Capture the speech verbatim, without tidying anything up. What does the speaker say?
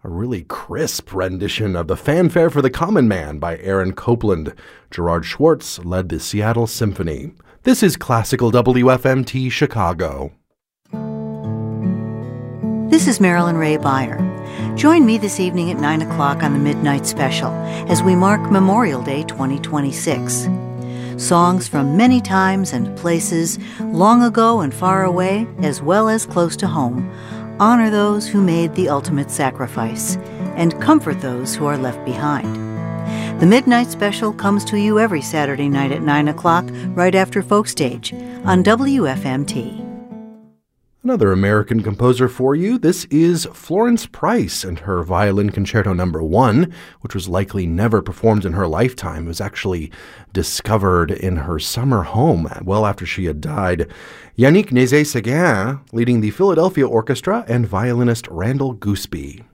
a really crisp rendition of the Fanfare for the Common Man by Aaron Copland. Gerard Schwartz led the Seattle Symphony. This is Classical W F M T Chicago. This is Marilyn Ray Beyer. Join me this evening at nine o'clock on the Midnight Special as we mark Memorial Day twenty twenty-six. Songs from many times and places, long ago and far away, as well as close to home, honor those who made the ultimate sacrifice and comfort those who are left behind. The Midnight Special comes to you every Saturday night at nine o'clock, right after Folkstage, on W F M T. Another American composer for you. This is Florence Price and her Violin Concerto Number One, which was likely never performed in her lifetime. It was actually discovered in her summer home well after she had died. Yannick Nézet-Séguin leading the Philadelphia Orchestra and violinist Randall Gooseby.